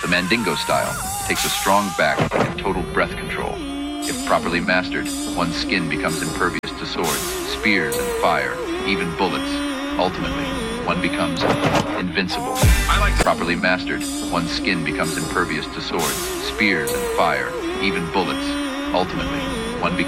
Mandingo style takes a strong back and total breath control. If properly mastered, one's skin becomes impervious to swords, spears, and fire, even bullets. Ultimately, one becomes invincible. Properly mastered, one's skin becomes impervious to swords, spears, and fire, even bullets. Ultimately, one becomes